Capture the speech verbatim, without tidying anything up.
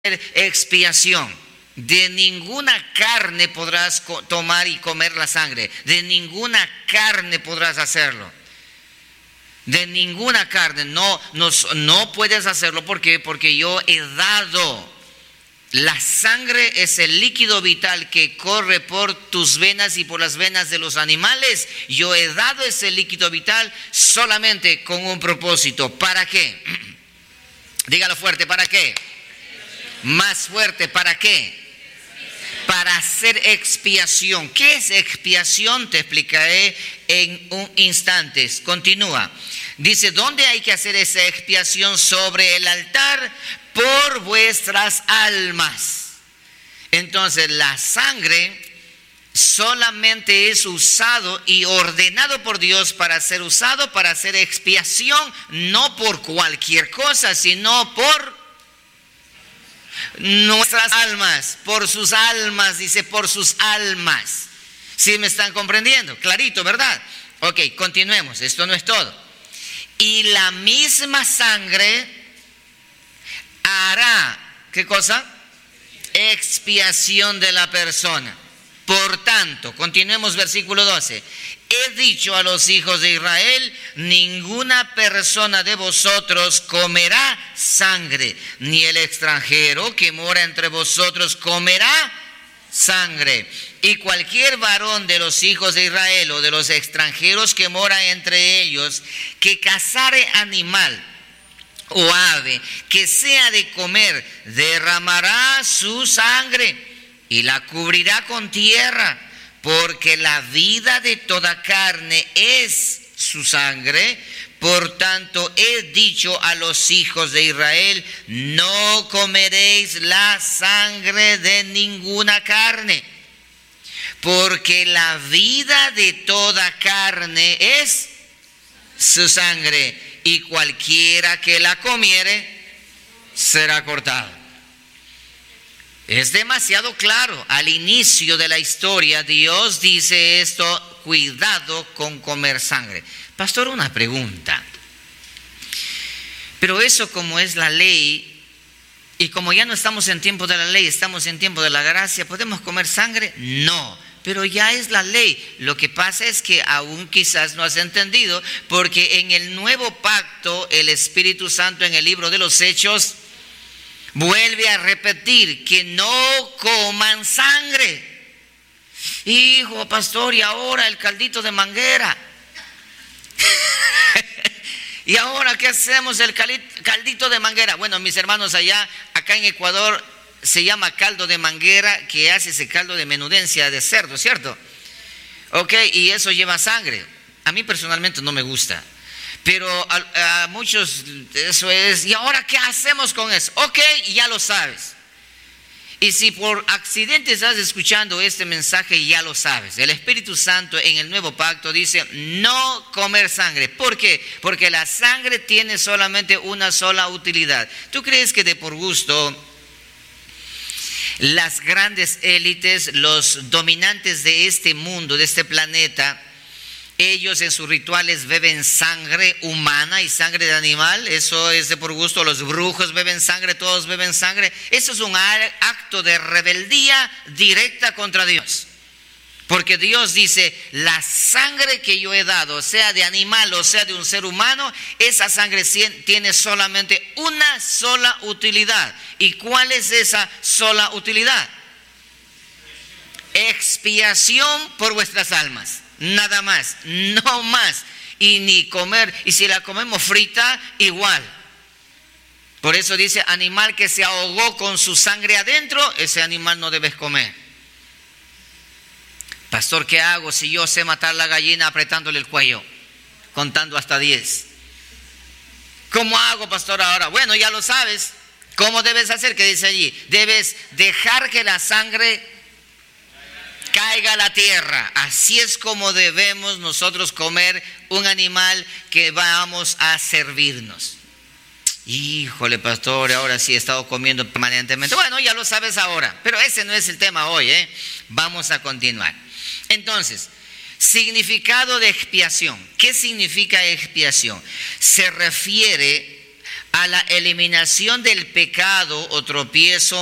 expiación. De ninguna carne podrás tomar y comer la sangre. De ninguna carne podrás hacerlo. De ninguna carne. No, no, no puedes hacerlo. ¿Por qué? Porque yo he dado. La sangre es el líquido vital que corre por tus venas y por las venas de los animales. Yo he dado ese líquido vital solamente con un propósito. ¿Para qué? Dígalo fuerte, ¿para qué? Más fuerte, ¿para qué? Para hacer expiación. ¿Qué es expiación? Te explicaré en un instante. Continúa. Dice, ¿dónde hay que hacer esa expiación? Sobre el altar por vuestras almas. Entonces, la sangre solamente es usado y ordenado por Dios para ser usado para hacer expiación, no por cualquier cosa, sino por nuestras almas, por sus almas, dice, por sus almas. ¿Sí me están comprendiendo? Clarito, ¿verdad? Ok, continuemos, esto no es todo. Y la misma sangre hará, ¿qué cosa? Expiación de la persona. Por tanto, continuemos versículo doce. He dicho a los hijos de Israel, ninguna persona de vosotros comerá sangre, ni el extranjero que mora entre vosotros comerá sangre. Y cualquier varón de los hijos de Israel o de los extranjeros que mora entre ellos, que cazare animal o ave, que sea de comer, derramará su sangre y la cubrirá con tierra, porque la vida de toda carne es su sangre. Por tanto, he dicho a los hijos de Israel, no comeréis la sangre de ninguna carne, porque la vida de toda carne es su sangre, y cualquiera que la comiere será cortado. Es demasiado claro. Al inicio de la historia, Dios dice esto, cuidado con comer sangre. Pastor, una pregunta. Pero eso, como es la ley, y como ya no estamos en tiempo de la ley, estamos en tiempo de la gracia, ¿podemos comer sangre? No, pero ya es la ley. Lo que pasa es que aún quizás no has entendido, porque en el nuevo pacto, el Espíritu Santo en el libro de los Hechos vuelve a repetir que no coman sangre. Hijo, pastor, y ahora el caldito de manguera. ¿Y ahora qué hacemos el caldito de manguera? Bueno, mis hermanos, allá, acá en Ecuador se llama caldo de manguera, que hace ese caldo de menudencia de cerdo, ¿cierto? Ok, y eso lleva sangre. A mí personalmente no me gusta. Pero a, a muchos eso es, ¿y ahora qué hacemos con eso? Ok, ya lo sabes. Y si por accidente estás escuchando este mensaje, ya lo sabes. El Espíritu Santo en el nuevo pacto dice, no comer sangre. ¿Por qué? Porque la sangre tiene solamente una sola utilidad. ¿Tú crees que de por gusto las grandes élites, los dominantes de este mundo, de este planeta, ellos en sus rituales beben sangre humana y sangre de animal? Eso es de por gusto. Los brujos beben sangre, todos beben sangre. Eso es un acto de rebeldía directa contra Dios. Porque Dios dice, la sangre que yo he dado, sea de animal o sea de un ser humano, esa sangre tiene solamente una sola utilidad. ¿Y cuál es esa sola utilidad? Expiación por vuestras almas. Nada más, no más. Y ni comer, y si la comemos frita, igual. Por eso dice, animal que se ahogó con su sangre adentro, ese animal no debes comer. Pastor, ¿qué hago si yo sé matar la gallina apretándole el cuello, contando hasta diez? ¿Cómo hago, pastor, ahora? Bueno, ya lo sabes. ¿Cómo debes hacer? ¿Qué dice allí? Debes dejar que la sangre caiga a la tierra. Así es como debemos nosotros comer un animal que vamos a servirnos. Híjole, pastor, ahora sí he estado comiendo permanentemente. Bueno, ya lo sabes ahora, pero ese no es el tema hoy, ¿eh? Vamos a continuar. Entonces, significado de expiación. ¿Qué significa expiación? Se refiere a la eliminación del pecado o tropiezo